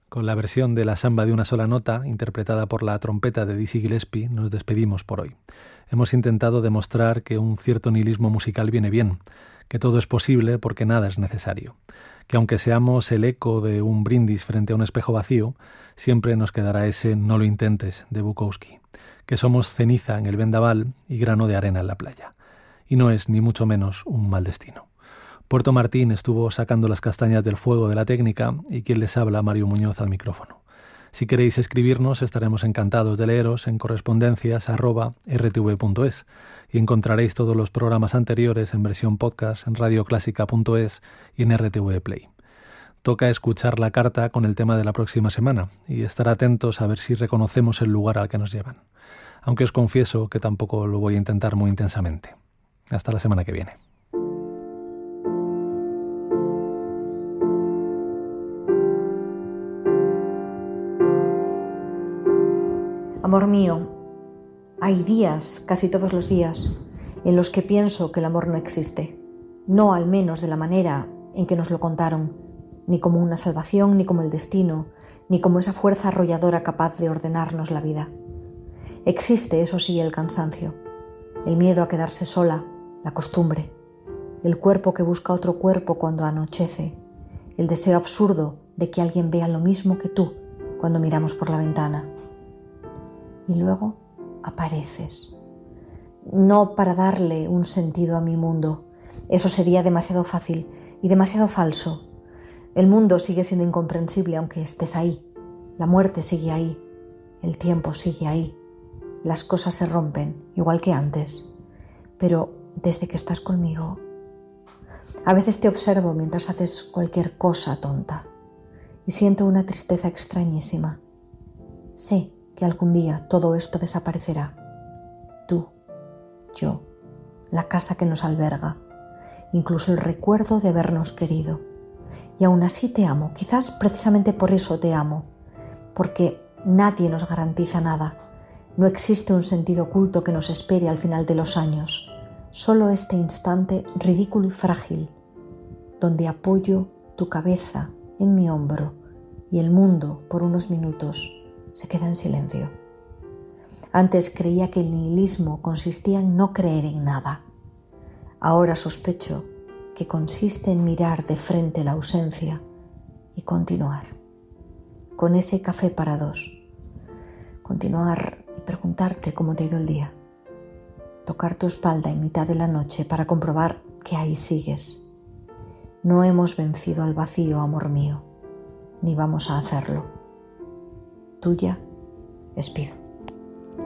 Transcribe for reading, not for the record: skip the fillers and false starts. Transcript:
Con la versión de la samba de una sola nota, interpretada por la trompeta de Dizzy Gillespie, nos despedimos por hoy. Hemos intentado demostrar que un cierto nihilismo musical viene bien, que todo es posible porque nada es necesario, que aunque seamos el eco de un brindis frente a un espejo vacío, siempre nos quedará ese "no lo intentes" de Bukowski, que somos ceniza en el vendaval y grano de arena en la playa. Y no es ni mucho menos un mal destino. Puerto Martín estuvo sacando las castañas del fuego de la técnica y quien les habla, Mario Muñoz, al micrófono. Si queréis escribirnos, estaremos encantados de leeros en correspondencias@rtv.es y encontraréis todos los programas anteriores en versión podcast en radioclásica.es y en RTV Play. Toca escuchar la carta con el tema de la próxima semana y estar atentos a ver si reconocemos el lugar al que nos llevan. Aunque os confieso que tampoco lo voy a intentar muy intensamente. Hasta la semana que viene. Amor mío, hay días, casi todos los días, en los que pienso que el amor no existe. No al menos de la manera en que nos lo contaron, ni como una salvación, ni como el destino, ni como esa fuerza arrolladora capaz de ordenarnos la vida. Existe, eso sí, el cansancio, el miedo a quedarse sola, la costumbre, el cuerpo que busca otro cuerpo cuando anochece, el deseo absurdo de que alguien vea lo mismo que tú cuando miramos por la ventana. Y luego apareces. No para darle un sentido a mi mundo. Eso sería demasiado fácil y demasiado falso. El mundo sigue siendo incomprensible aunque estés ahí. La muerte sigue ahí. El tiempo sigue ahí. Las cosas se rompen, igual que antes. Pero desde que estás conmigo, a veces te observo mientras haces cualquier cosa tonta y siento una tristeza extrañísima. Sé que algún día todo esto desaparecerá. Tú, yo, la casa que nos alberga, incluso el recuerdo de habernos querido. Y aún así te amo, quizás precisamente por eso te amo, porque nadie nos garantiza nada. No existe un sentido oculto que nos espere al final de los años, solo este instante ridículo y frágil, donde apoyo tu cabeza en mi hombro y el mundo por unos minutos se queda en silencio. Antes creía que el nihilismo consistía en no creer en nada. Ahora sospecho que consiste en mirar de frente la ausencia y continuar. Con ese café para dos. Continuar y preguntarte cómo te ha ido el día. Tocar tu espalda en mitad de la noche para comprobar que ahí sigues. No hemos vencido al vacío, amor mío, ni vamos a hacerlo. Tuya, Espido.